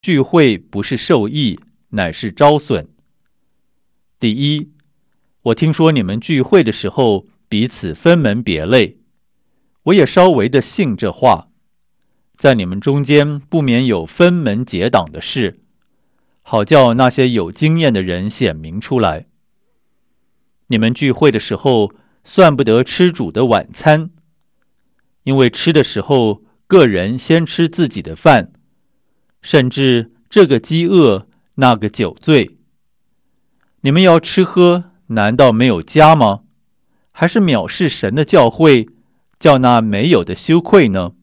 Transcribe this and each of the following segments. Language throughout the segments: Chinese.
聚会不是受益，乃是招损。第一，我听说你们聚会的时候彼此分门别类，我也稍微的信这话，在你们中间不免有分门结党的事，好叫那些有经验的人显明出来。你们聚会的时候算不得吃主的晚餐，因为吃的时候个人先吃自己的饭，甚至这个饥饿，那个酒醉。你们要吃喝，难道没有家吗？还是藐视神的教会，叫那没有的羞愧呢？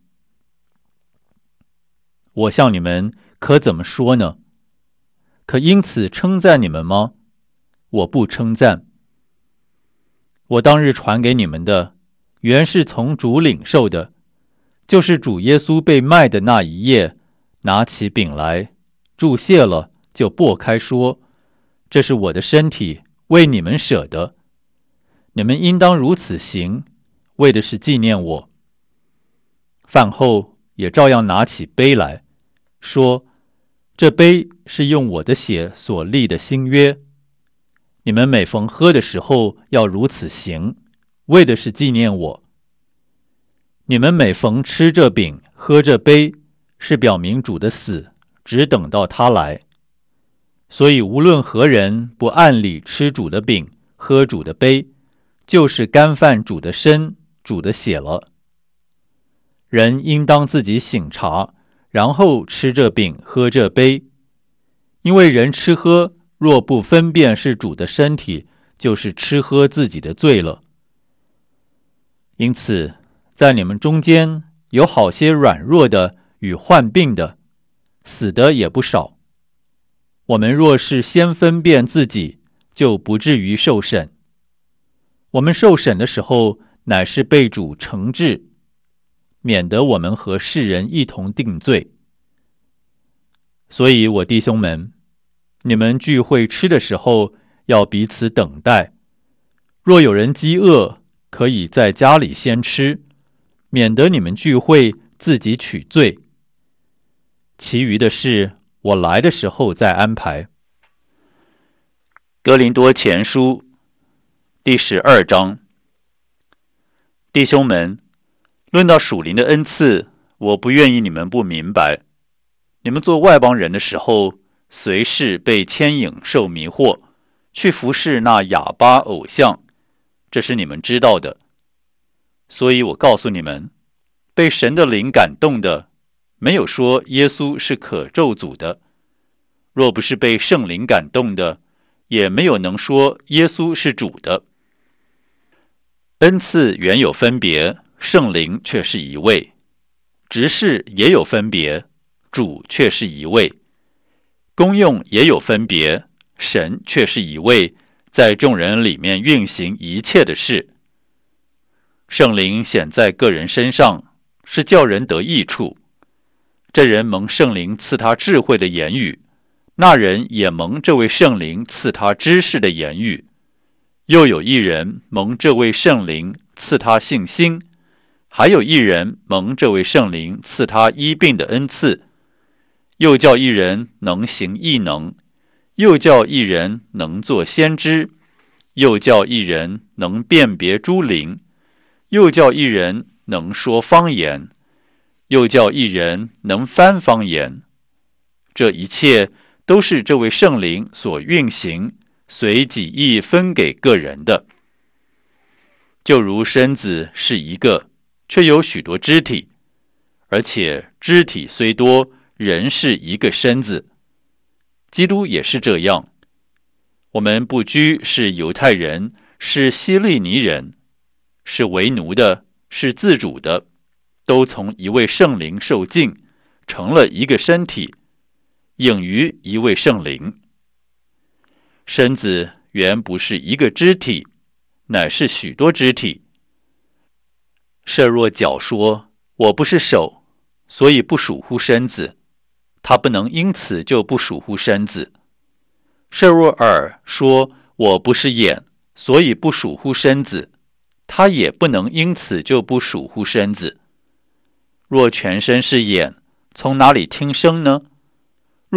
我向你们可怎么说呢？可因此称赞你们吗？我不称赞。我当日传给你们的，原是从主领受的，就是主耶稣被卖的那一夜，拿起饼来，祝谢了，就擘开说，这是我的身体，为你们舍的，你们应当如此行，为的是纪念我。饭后也照样拿起杯来，说，这杯是用我的血所立的新约，你们每逢喝的时候要如此行，为的是纪念我。你们每逢吃这饼喝这杯，是表明主的死，只等到他来。所以无论何人不按理吃主的饼喝主的杯，就是干犯主的身主的血了。人应当自己省察，然后吃这饼喝这杯，因为人吃喝若不分辨是主的身体，就是吃喝自己的罪了。因此在你们中间有好些软弱的与患病的，死的也不少。我们若是先分辨自己，就不至于受审。我们受审的时候，乃是被主惩治，免得我们和世人一同定罪。所以我弟兄们，你们聚会吃的时候，要彼此等待。若有人饥饿，可以在家里先吃，免得你们聚会自己取罪。其余的事，我来的时候再安排。哥林多前书第12章。弟兄们，论到属灵的恩赐，我不愿意你们不明白。你们做外邦人的时候，随事被牵引受迷惑，去服侍那哑巴偶像，这是你们知道的。所以我告诉你们，被神的灵感动的，没有说耶稣是可咒诅的；若不是被圣灵感动的，也没有能说耶稣是主的。恩赐原有分别，圣灵却是一位；执事也有分别，主却是一位；功用也有分别，神却是一位，在众人里面运行一切的事。圣灵显在个人身上，是叫人得益处。这人蒙圣灵赐他智慧的言语，那人也蒙这位圣灵赐他知识的言语。又有一人蒙这位圣灵赐他信心，还有一人蒙这位圣灵赐他医病的恩赐。又叫一人能行异能，又叫一人能做先知，又叫一人能辨别诸灵，又叫一人能说方言，又叫一人能翻方言。这一切都是这位圣灵所运行，随己意分给个人的。就如身子是一个，却有许多肢体，而且肢体虽多，人是一个身子。基督也是这样。我们不拘是犹太人，是希利尼人，是为奴的，是自主的，都从一位圣灵受浸，成了一个身体，应于一位圣灵。身子原不是一个肢体，乃是许多肢体。设若脚说，我不是手，所以不属乎身子，他不能因此就不属乎身子。设若耳说，我不是眼，所以不属乎身子，他也不能因此就不属乎身子。若全身是眼，从哪里听声呢？